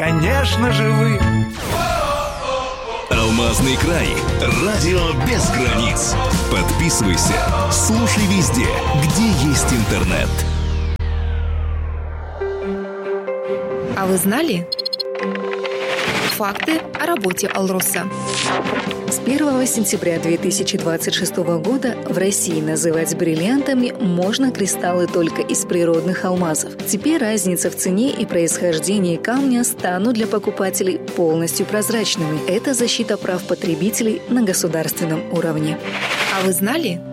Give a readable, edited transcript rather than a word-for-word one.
конечно же, вы. Алмазный край. Радио без границ. Подписывайся, слушай везде, где есть интернет. А вы знали? Факты о работе «Алроса». С 1 сентября 2026 года в России называть бриллиантами можно кристаллы только из природных алмазов. Теперь разница в цене и происхождении камня станут для покупателей полностью прозрачными. Это защита прав потребителей на государственном уровне. А вы знали?